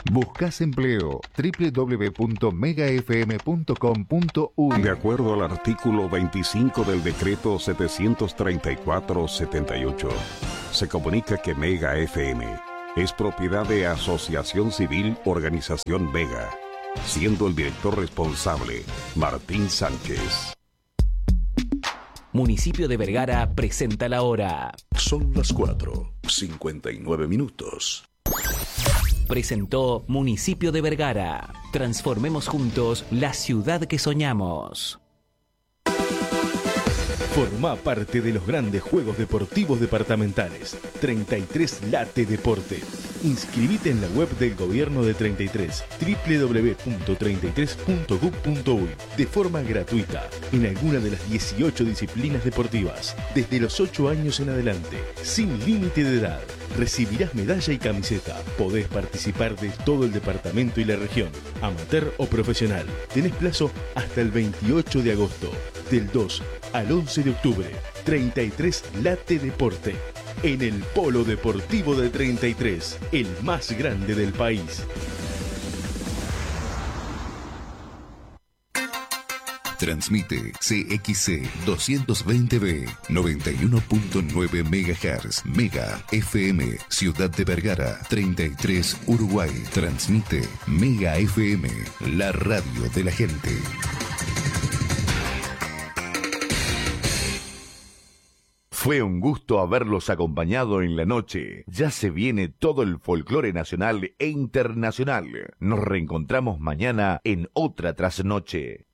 ¿Buscas empleo? www.megafm.com.uy. De acuerdo al artículo 25 del decreto 734-78, se comunica que Mega FM es propiedad de Asociación Civil Organización Mega, siendo el director responsable Martín Sánchez. Municipio de Vergara presenta la hora. Son las 4:59 minutos. Presentó Municipio de Vergara. Transformemos juntos la ciudad que soñamos. Forma parte de los grandes Juegos Deportivos Departamentales. 33 Late Deporte. Inscribite en la web del Gobierno de 33, www.33.gov.uy, de forma gratuita, en alguna de las 18 disciplinas deportivas, desde los 8 años en adelante, sin límite de edad. Recibirás medalla y camiseta. Podés participar de todo el departamento y la región, amateur o profesional. Tenés plazo hasta el 28 de agosto, del 2 al 11 de octubre. 33 Late Deporte, en el Polo Deportivo de 33, el más grande del país. Transmite CXC 220B 91.9 MHz. Mega FM, Ciudad de Vergara, 33 Uruguay. Transmite Mega FM, la radio de la gente. Fue un gusto haberlos acompañado en la noche. Ya se viene todo el folclore nacional e internacional. Nos reencontramos mañana en otra trasnoche.